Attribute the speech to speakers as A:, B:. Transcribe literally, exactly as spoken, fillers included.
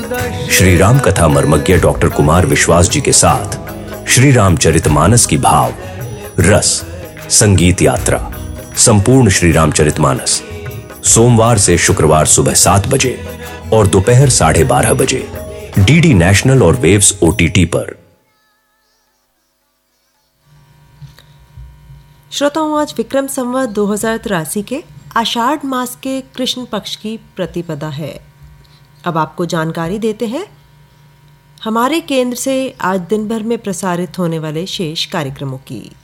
A: श्री राम कथा मर्मज्ञ डॉक्टर कुमार विश्वास जी के साथ श्री रामचरितमानस की भाव रस संगीत यात्रा संपूर्ण श्री रामचरितमानस सोमवार से शुक्रवार सुबह सात बजे और दोपहर साढ़े बारह बजे डीडी नेशनल और वेव्स ओटीटी पर।
B: श्रोताओं, आज विक्रम संवत दो हजार तिरासी के आषाढ़ मास के कृष्ण पक्ष की प्रतिपदा है। अब आपको जानकारी देते हैं हमारे केंद्र से आज दिन भर में प्रसारित होने वाले शेष कार्यक्रमों की।